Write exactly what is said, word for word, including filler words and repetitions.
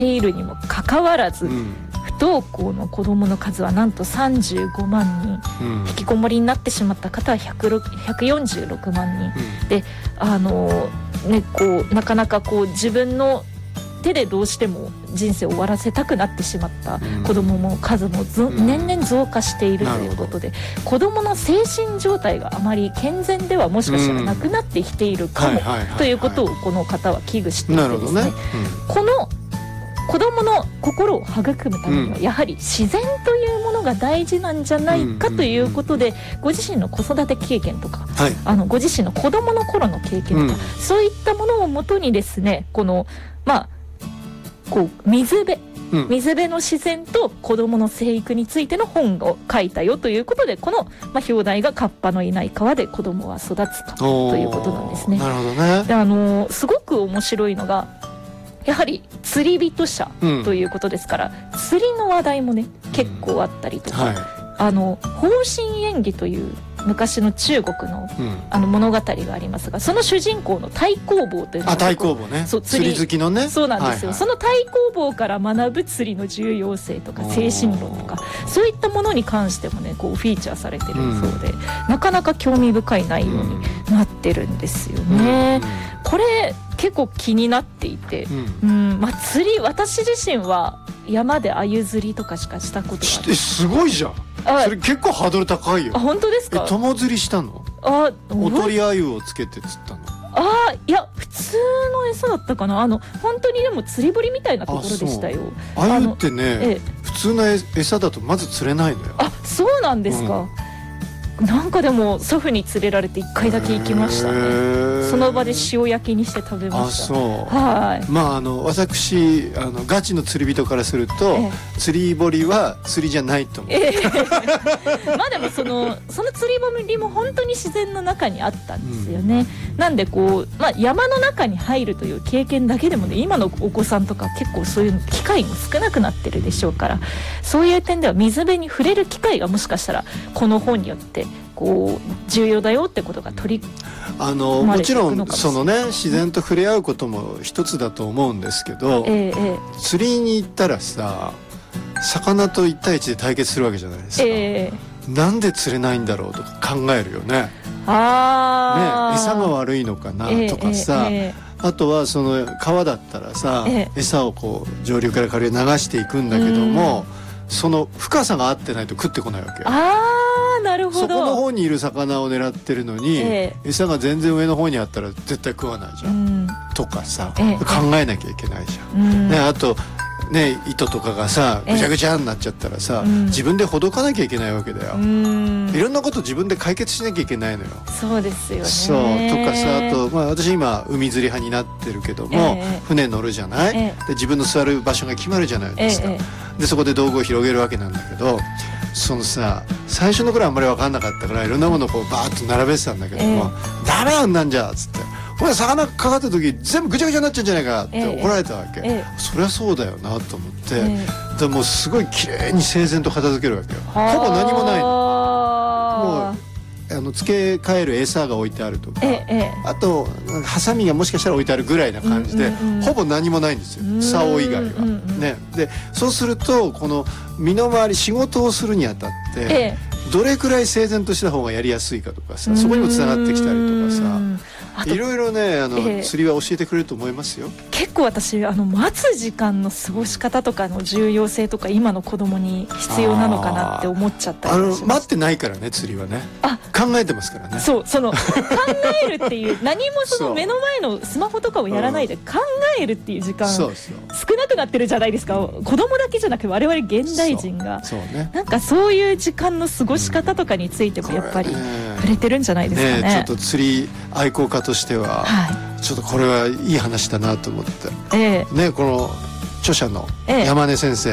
いるにもかかわらず、うん、不登校の子どもの数はなんとさんじゅうごまんにん、うん、引きこもりになってしまった方はひゃくよんじゅうろくまんにん、うん、であの、ね、こうなかなかこう自分の手でどうしても人生を終わらせたくなってしまった子どもも数もず、うん、年々増加しているということで、うん、子どもの精神状態があまり健全ではもしかしたらなくなってきているかも、ということをこの方は危惧していてですね、この子どもの心を育むためにはやはり自然というものが大事なんじゃないかということで、ご自身の子育て経験とか、はい、あのご自身の子どもの頃の経験とか、うん、そういったものをもとにですね、このまあこう水辺、うん、水辺の自然と子どもの生育についての本を書いたよということで、この、まあ、表題がカッパのいない川で子どもは育つかということなんですね。 なるほどね。 であのすごく面白いのがやはり釣り人者ということですから、うん、釣りの話題もね結構あったりとか、うんはい、あの方針演技という昔の中国 の,、うん、あの物語がありますが、その主人公の太公望というのが、 あ太公望ね、そう 釣, 釣り好きのね、 そうなんですよ、はいはい、その太公望から学ぶ釣りの重要性とか精神論とかそういったものに関してもねこうフィーチャーされてるそうで、うん、なかなか興味深い内容になってるんですよね、うんうん、これ結構気になっていて、うんうんまあ、釣り私自身は山で鮎釣りとかしかしたことがない。 すごいじゃん。それ結構ハードル高いよ。 あ本当ですか。 え友釣りしたの？あおとり鮎をつけて釣ったの？ あいや普通の餌だったかな。あの本当にでも釣り堀みたいなところでしたよ。 鮎ってね、ええ、普通の餌だとまず釣れないのよ。 あそうなんですか、うん、なんかでも祖父に連れられていっかいだけ行きましたね。その場で塩焼きにして食べました。あそう、はい、 まああの私あのガチの釣り人からすると、ええ、釣り堀は釣りじゃないと思う、ええ、まあでもそのその釣り堀も本当に自然の中にあったんですよね、うん、なんでこう、まあ、山の中に入るという経験だけでもね今のお子さんとか結構そういう機会も少なくなってるでしょうから、そういう点では水辺に触れる機会がもしかしたらこの本によってこう重要だよってことが取りあのもちろんそのね自然と触れ合うことも一つだと思うんですけど、えーえー、釣りに行ったらさ魚と一対一で対決するわけじゃないですか、えー、なんで釣れないんだろうとか考えるよね。あね餌が悪いのかなとかさ、えーえー、あとはその川だったらさ、えー、餌をこう上流から下流へ流していくんだけども、その深さが合ってないと食ってこないわけよ。あなるほど。 そこの方にいる魚を狙ってるのに、えー、餌が全然上の方にあったら絶対食わないじゃん、うん、とかさ、えー、考えなきゃいけないじゃん、うんね、あとね糸とかがさぐちゃぐちゃになっちゃったらさ、えー、自分でほどかなきゃいけないわけだよ、うん、いろんなこと自分で解決しなきゃいけないのよ。 そうですよね。 そうとかさ、あと、まあ、私今海釣り派になってるけども、えー、船乗るじゃない、えー、で自分の座る場所が決まるじゃないですか、えー、でそこで道具を広げるわけなんだけど、そのさ最初の頃はあんまり分かんなかったからいろんなものをこうバーッと並べてたんだけども、えー、ダメなんなんじゃっつって、ほら魚かかった時全部ぐちゃぐちゃになっちゃうんじゃないかって怒られたわけ、えーえー、そりゃそうだよなと思って、えー、でもうすごい綺麗に整然と片付けるわけよ。ほぼ何もないの。もうあの付け替える餌が置いてあるとか、ええ、あとハサミがもしかしたら置いてあるぐらいな感じで、うんうんうん、ほぼ何もないんですよ竿以外は、うんうん、ね、でそうするとこの身の回り仕事をするにあたって、ええ、どれくらい整然とした方がやりやすいかとかさ、そこにもつながってきたりとかさ、いろいろねあの、えー、釣りは教えてくれると思いますよ。 結構私あの待つ時間の過ごし方とかの重要性とか今の子供に必要なのかなって思っちゃったりします。 あの待ってないからね釣りはね、あ考えてますからね。 そうその考えるっていう何もその目の前のスマホとかをやらないで考えるっていう時間少なくなってるじゃないですか。子供だけじゃなくて我々現代人がそう、そうね、なんかそういう時間の過ごし方とかについてもやっぱり触れてるんじゃないですかね。 ね、ちょっと釣り愛好家としては、はい、ちょっとこれはいい話だなと思って、えー、ねこの著者の山根先生、